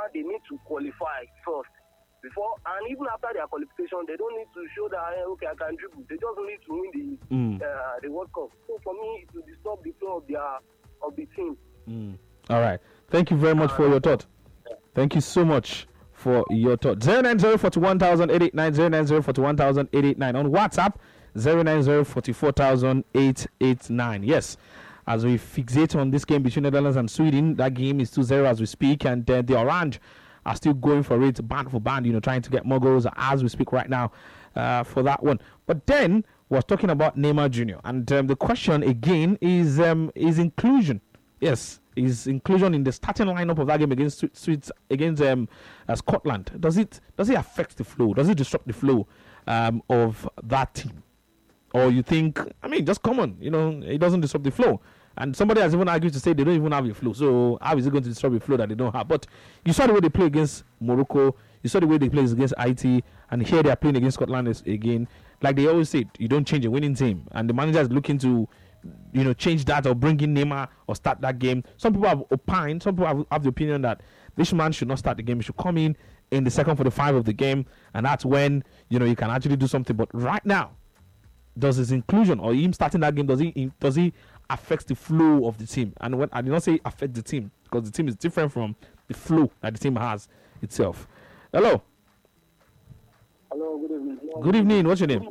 they need to qualify first. Before and even after their qualification, they don't need to show that okay, I can dribble. They just need to win the World Cup. So for me, it will disturb the flow of the team. All right. Thank you very much for your thought. Thank you so much for your thought. 090-41,889, 090-41,889 on WhatsApp. 090-44,889. Yes. As we fixate on this game between Netherlands and Sweden, that game is 2-0 as we speak, and the Orange are still going for it, band for band, trying to get more goals as we speak right now for that one. But then we're talking about Neymar Jr. And the question again is inclusion. Yes, is inclusion in the starting lineup of that game against Scotland. Does it affect the flow? Does it disrupt the flow of that team? Or you think, just come on, it doesn't disrupt the flow. And somebody has even argued to say they don't even have a flow. So how is it going to disrupt a flow that they don't have? But you saw the way they play against Morocco. You saw the way they play against Haiti. And here they are playing against Scotland again. Like they always say, you don't change a winning team. And the manager is looking to, change that or bring in Neymar or start that game. Some people have opined. Some people have the opinion that this man should not start the game. He should come in the second 45 of the game. And that's when, you can actually do something. But right now, does his inclusion or him starting that game, does he affect the flow of the team? And when I did not say affect the team, because the team is different from the flow that the team has itself. Hello. Hello, good evening. Good evening. What's your name?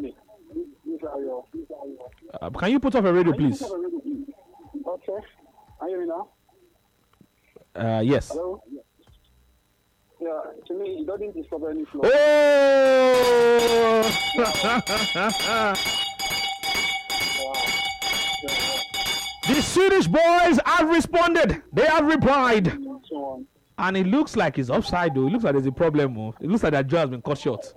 Can you put off a radio, please? Okay. Are you hear me now? Yes. Hello? Yeah, to me, it doesn't disturb any flow. Oh! The Swedish boys have responded. They have replied. And it looks like it's offside, though. It looks like there's a problem. It looks like that jaw has been cut short.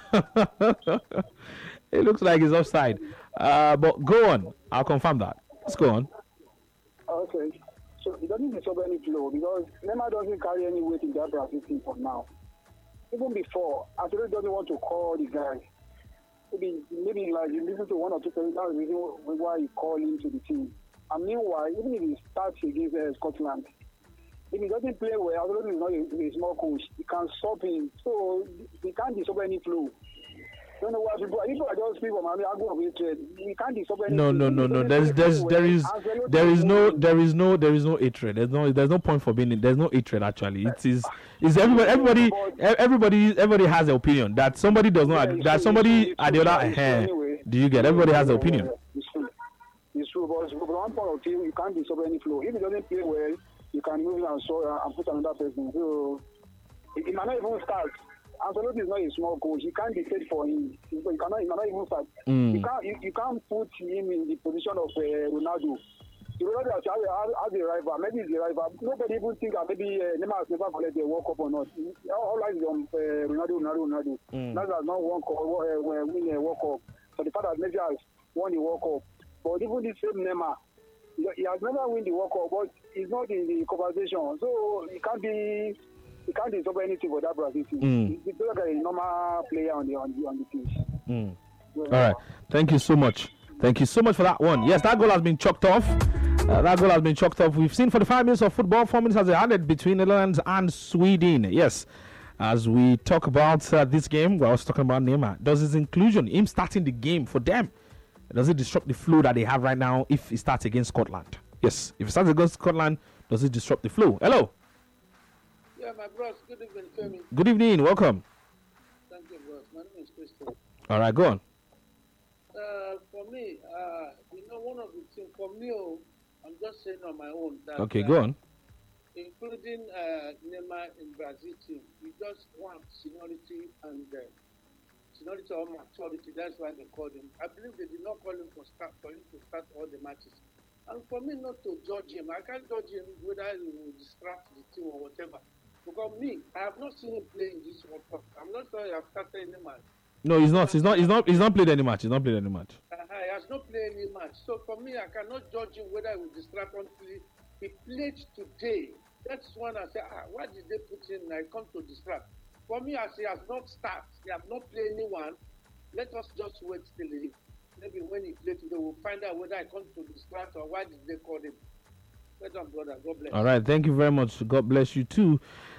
It looks like it's offside. But go on. I'll confirm that. Let's go on. Okay. So it doesn't disturb any flow because Neymar doesn't carry any weight in that Brazil team for now. Even before, Ancelotti doesn't want to call the guy. Maybe like you listen to one or two times, that's the reason why he called him to the team. And meanwhile, even if he starts against Scotland, if he doesn't play well, Ancelotti is not a small coach. He can stop him. So he can't disturb any flow. Don't know what people are just people. We can't disturb any. No. There is no hatred. There's no point for being in. There's no hatred actually. It's everybody has an opinion that somebody does not agree, that somebody at the other hand. Do you get? Everybody has an opinion. It's true, but from one point of view, you can't disturb any flow. If he doesn't play well, you can move it and put another person. So it might not even start. Ancelotti is not a small coach. You can't dictate for him. He might not even start. You can't put him in the position of Ronaldo. Ronaldo has a rival. Maybe he's a rival. Nobody even think that maybe Neymar has never collected a World Cup or not. All eyes on Ronaldo. That has not win a World Cup. So the fact that Messi has won the World Cup. But even this same Neymar, he has never won the World Cup, but he's not in the conversation. So he can't disturb anything for that Brazil team. He's like a normal player on the pitch. All right. Thank you so much. Thank you so much for that one. Yes, that goal has been chalked off. We've seen 45 minutes of football. 4 minutes has been added between Netherlands and Sweden. Yes. As we talk about this game, we're also talking about Neymar. Does his inclusion, him starting the game for them, does it disrupt the flow that they have right now if he starts against Scotland? Yes. If he starts against Scotland, does it disrupt the flow? Hello. Yeah, my bros. Good evening, Femi. Good evening. Welcome. Thank you, bros. My name is Crystal. All right, go on. For me, one of the things, for me, I'm just saying on my own that... Okay, go on. Including Neymar in Brazil team, we just want seniority and seniority or maturity. That's why they called him. I believe they did not call him for him to start all the matches. And for me not to judge him, I can't judge him whether he will distract the team or whatever. Because me, I have not seen him play in this World Cup. I'm not sure he has started any match. No, he's not played any match. He has not played any match. So for me, I cannot judge him whether he will distract until he played today. That's when I say, why did they put him? I come to distract. For me, as he has not started, he has not played anyone. Let us just wait till maybe when he plays today, we'll find out whether I come to distract or why did they call him. Brother, God bless. All right, thank you very much. God bless you too.